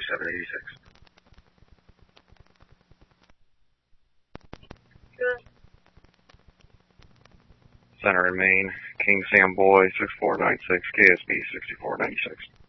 786. Good. Center in Maine, King Sam Boy, 6496, KSB 6496.